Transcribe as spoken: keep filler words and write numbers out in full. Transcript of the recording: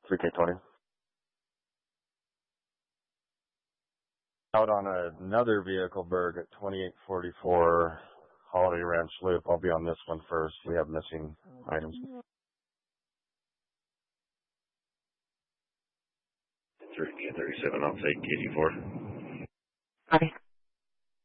three K twenty. Out on another vehicle, Berg, at twenty-eight forty-four Holiday Ranch Loop. I'll be on this one first. We have missing items. three K thirty-seven, I'll take eighty-four. Copy.